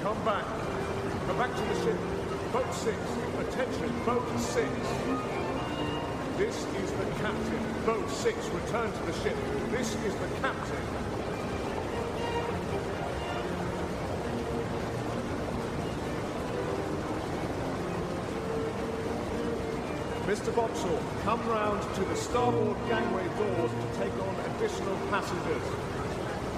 Come back. Come back to the ship. Boat 6. Attention, Boat 6. This is the captain. Boat 6, return to the ship. This is the captain. Mr. Vauxhall, come round to the starboard gangway doors to take on additional passengers.